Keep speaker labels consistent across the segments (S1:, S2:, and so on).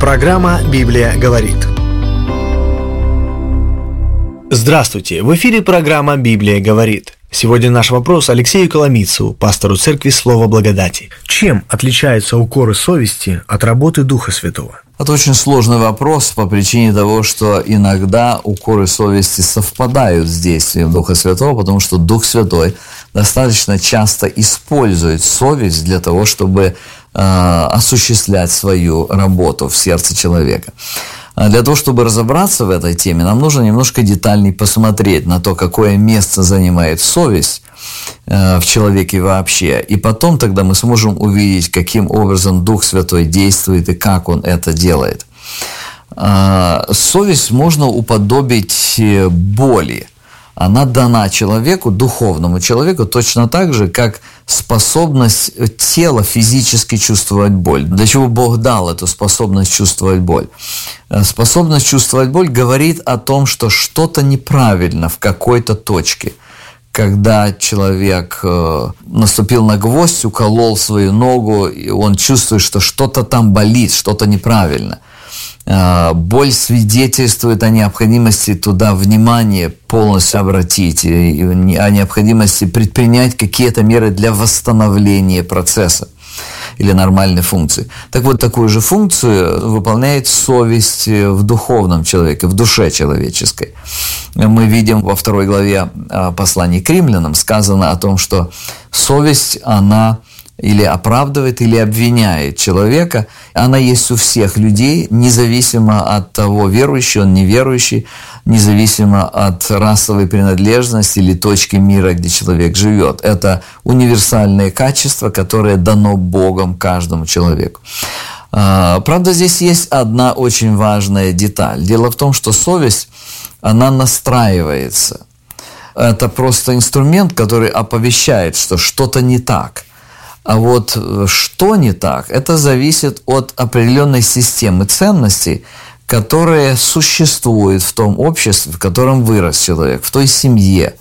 S1: Программа «Библия говорит». Здравствуйте! В эфире программа «Библия говорит». Сегодня наш вопрос Алексею Коломийцеву, пастору церкви Слова Благодати. Чем отличаются укоры совести от работы Духа Святого?
S2: Это очень сложный вопрос по причине того, что иногда укоры совести совпадают с действием Духа Святого, потому что Дух Святой достаточно часто использует совесть для того, чтобы осуществлять свою работу в сердце человека. Для того, чтобы разобраться в этой теме, нам нужно немножко детальнее посмотреть на то, какое место занимает совесть в человеке вообще. И потом тогда мы сможем увидеть, каким образом Дух Святой действует и как Он это делает. Совесть можно уподобить боли. Она дана человеку, духовному человеку, точно так же, как способность тела физически чувствовать боль. Для чего Бог дал эту способность чувствовать боль? Способность чувствовать боль говорит о том, что что-то неправильно в какой-то точке. Когда человек наступил на гвоздь, уколол свою ногу, и он чувствует, что что-то там болит, что-то неправильно. Боль свидетельствует о необходимости туда внимание полностью обратить, о необходимости предпринять какие-то меры для восстановления процесса или нормальной функции. Так вот, такую же функцию выполняет совесть в духовном человеке, в душе человеческой. Мы видим во 2 главе послания к римлянам сказано о том, что совесть, она или оправдывает, или обвиняет человека. Она есть у всех людей, независимо от того, верующий он, неверующий, независимо от расовой принадлежности или точки мира, где человек живет. Это универсальное качество, которое дано Богом каждому человеку. Правда, здесь есть одна очень важная деталь. Дело в том, что совесть, она настраивается. Это просто инструмент, который оповещает, что что-то не так. А вот что не так, это зависит от определенной системы ценностей, которая существует в том обществе, в котором вырос человек, в той семье,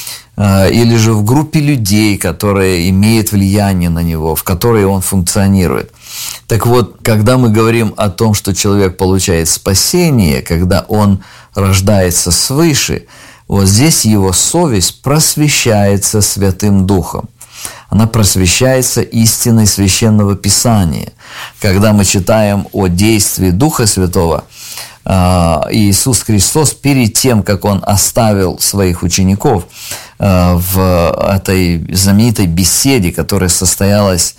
S2: или же в группе людей, которые имеют влияние на него, в которой он функционирует. Так вот, когда мы говорим о том, что человек получает спасение, когда он рождается свыше, вот здесь его совесть просвещается Святым Духом. Она просвещается истиной Священного Писания. Когда мы читаем о действии Духа Святого, Иисус Христос перед тем, как Он оставил своих учеников в этой знаменитой беседе, которая состоялась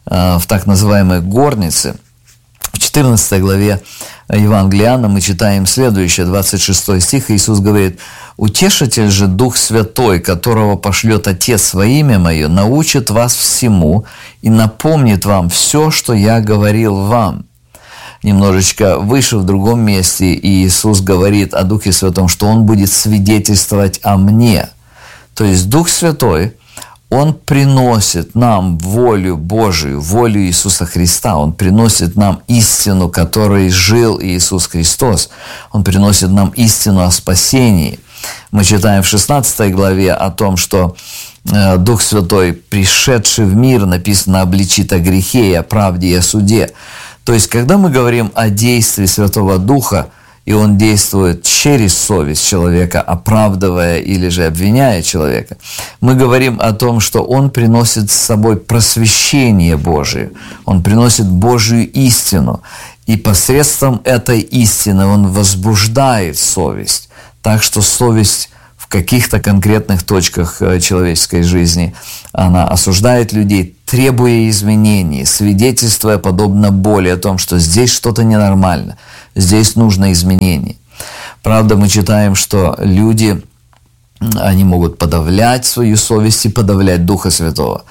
S2: в так называемой горнице, в 14 главе Евангелия Иоанна мы читаем следующее, 26 стих, Иисус говорит: «Утешитель же Дух Святой, которого пошлет Отец во имя Мое, научит вас всему и напомнит вам все, что Я говорил вам». Немножечко выше, в другом месте, Иисус говорит о Духе Святом, что Он будет свидетельствовать о Мне. То есть Дух Святой, Он приносит нам волю Божию, волю Иисуса Христа. Он приносит нам истину, которой жил Иисус Христос. Он приносит нам истину о спасении. Мы читаем в 16 главе о том, что Дух Святой, пришедший в мир, написано, обличит о грехе и о правде и о суде. То есть, когда мы говорим о действии Святого Духа, и Он действует через совесть человека, оправдывая или же обвиняя человека, мы говорим о том, что Он приносит с собой просвещение Божие, Он приносит Божию истину, и посредством этой истины Он возбуждает совесть, так что совесть в каких-то конкретных точках человеческой жизни, она осуждает людей, требуя изменений, свидетельствуя подобно боли о том, что здесь что-то ненормально, здесь нужно изменение. Правда, мы читаем, что люди, они могут подавлять свою совесть и подавлять Духа Святого.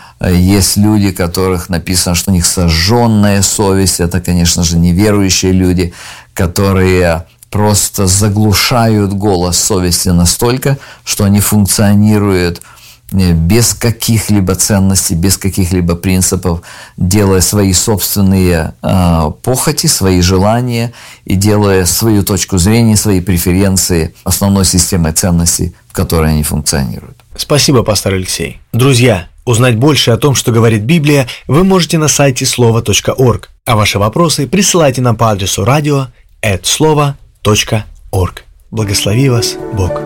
S2: Есть люди, которых написано, что у них сожженная совесть. Это, конечно же, неверующие люди, которые просто заглушают голос совести настолько, что они функционируют без каких-либо ценностей, без каких-либо принципов, делая свои собственные похоти, свои желания и делая свою точку зрения, свои преференции основной системой ценностей, в которой они функционируют.
S1: Спасибо, пастор Алексей. Друзья, Узнать больше о том, что говорит Библия, вы можете на сайте slova.org, а ваши вопросы присылайте нам по адресу radio@slova.org. Благослови вас Бог.